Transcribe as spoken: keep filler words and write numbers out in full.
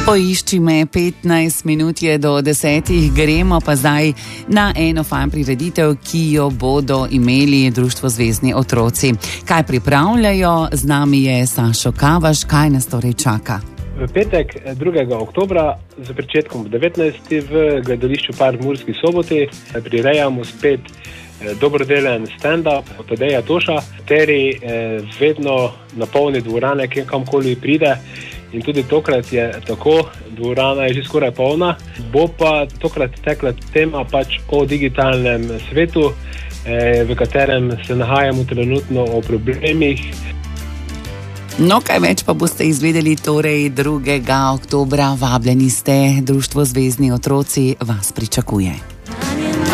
Poišči me, petnajst minut je do desetih, gremo pa zdaj na eno fan prireditev, ki jo bodo imeli Društvo Zvezni otroci. Kaj pripravljajo? Z nami je Sašo Kavaš, kaj nas torej čaka? V petek, drugega oktobra, za pričetkom devetnajsti v gledališču Park v Murski Soboti prirejamo spet dobrodelen stand-up od Tadeja Toša, kateri vedno napolni dvorane, kamkoli pride. In tudi tokrat je tako, dvorana je že skoraj polna. Bo pa tokrat tekla tema pač o digitalnem svetu, v katerem se nahajamo trenutno, o problemih. No, kaj več pa boste izvedeli torej drugega oktobra. Vabljeni ste, Društvo Zvezni otroci vas pričakuje.